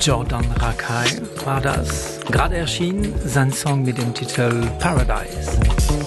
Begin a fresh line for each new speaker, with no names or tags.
Jordan Rakei war das. Gerade erschienen sein Song mit dem Titel Paradise.